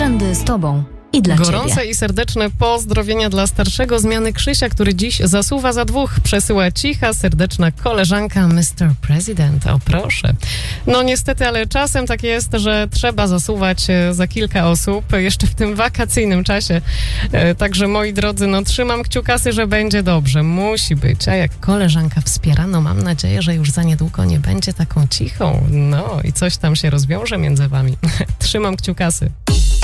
Tędy z Tobą i dla Gorące Ciebie. i serdeczne pozdrowienia dla starszego zmiany Krzysia, który dziś zasuwa za dwóch. Przesyła cicha, serdeczna koleżanka Mr. President. O proszę. No niestety, ale czasem tak jest, że trzeba zasuwać za kilka osób, jeszcze w tym wakacyjnym czasie. Także moi drodzy, no trzymam kciukasy, że będzie dobrze. Musi być. A jak koleżanka wspiera, no mam nadzieję, że już za niedługo nie będzie taką cichą. No i coś tam się rozwiąże między wami. Trzymam kciukasy.